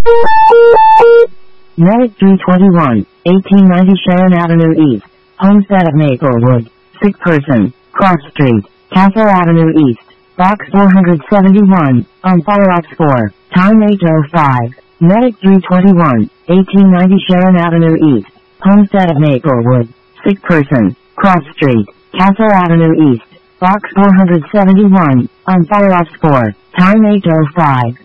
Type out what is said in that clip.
Medic 321, 1890 Sharon Avenue East, Homestead of Maplewood, sick person, Cross Street, Castle Avenue East, Box 471, on Fire Ops 4, time 8:05. Medic 321, 1890 Sharon Avenue East, Homestead of Maplewood, sick person, Cross Street, Castle Avenue East, Box 471, on Fire Ops 4, time 8:05.